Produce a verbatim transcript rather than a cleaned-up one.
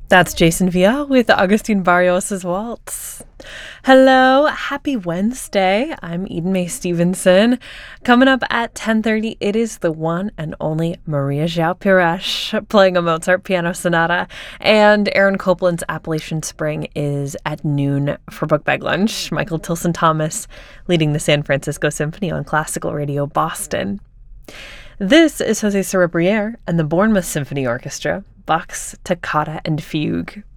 That's Jason Vial with Augustine Barrios' Waltz. Hello, happy Wednesday. I'm Eden Mae Stevenson. Coming up at ten thirty, it is the one and only Maria João Pires playing a Mozart piano sonata, and Aaron Copland's Appalachian Spring is at noon for Book Bag Lunch. Michael Tilson Thomas leading the San Francisco Symphony on Classical Radio Boston. This is Jose Sarribriere and the Bournemouth Symphony Orchestra, Bach's Toccata and Fugue.